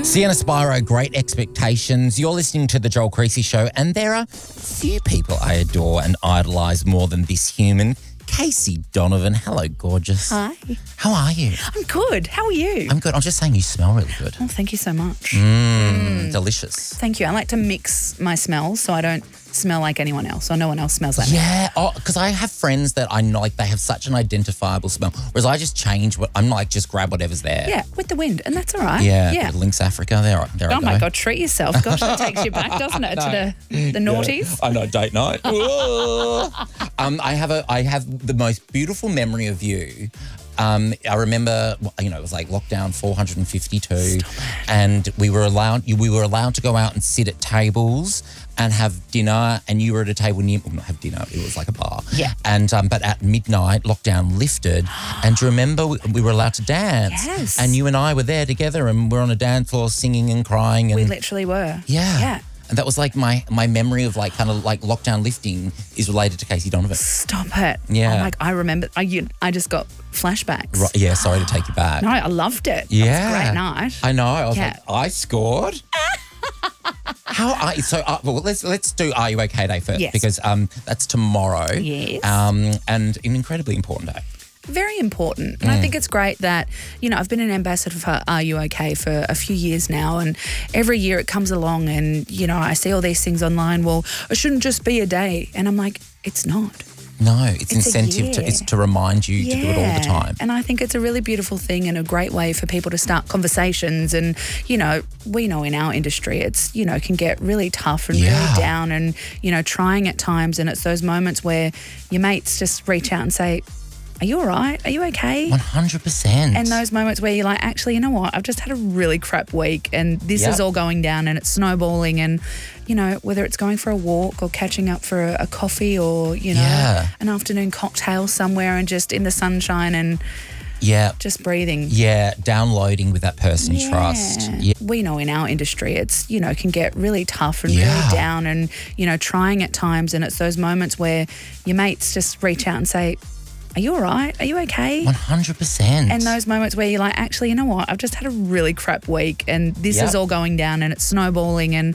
Sienna Spiro, Great Expectations. You're listening to The Joel Creasy Show, and there are few people I adore and idolise more than this human, Casey Donovan. Hello, gorgeous. Hi. How are you? I'm good. How are you? I'm good. I'm just saying you smell really good. Oh, thank you so much. Delicious. Thank you. I like to mix my smells so I don't smell like anyone else or no one else smells like me. Yeah, because I have friends that I know, like, they have such an identifiable smell, whereas I just change what I'm like, just grab whatever's there. Yeah, with the wind, and that's all right. Yeah. Lynx Africa, there I go. Oh my God, treat yourself. Gosh, that takes you back, doesn't it, to the noughties? I know, date night. I have the most beautiful memory of you. I remember, it was like lockdown 452, and we were allowed to go out and sit at tables and have dinner, and you were at a table near, well, not have dinner, it was like a bar. Yeah. And but at midnight, lockdown lifted, and do you remember we were allowed to dance? Yes. And you and I were there together, and we're on a dance floor singing and crying. And We literally were. yeah. Yeah. And that was like my memory of like kind of like lockdown lifting is related to Casey Donovan. Stop it. Yeah. Oh my, I remember, I just got flashbacks. Right, yeah, sorry to take you back. No, I loved it. Yeah. It was a great night. I know. I was Yeah. like, I scored. How are you? So, well, let's do Are You OK Day first, Yes. because that's tomorrow. Yes. And an incredibly important day. Very important. And I think it's great that, I've been an ambassador for Are You OK for a few years now, and every year it comes along and, I see all these things online, well, it shouldn't just be a day. And I'm like, it's not. No, it's a incentive year. It's to remind you to do it all the time. And I think it's a really beautiful thing and a great way for people to start conversations. And, we know in our industry it's, can get really tough and Yeah. really down and, trying at times. And it's those moments where your mates just reach out and say, are you all right? Are you okay? 100%. And those moments where you're like, actually, you know what? I've just had a really crap week and this is all going down and it's snowballing, and, whether it's going for a walk or catching up for a coffee or, Yeah. an afternoon cocktail somewhere and just in the sunshine and just breathing. Yeah, downloading with that person you trust. Yeah. We know in our industry it's, can get really tough and Yeah. really down and, trying at times. And it's those moments where your mates just reach out and say, are you all right? Are you okay? 100%. And those moments where you're like, actually, you know what? I've just had a really crap week and this is all going down and it's snowballing and,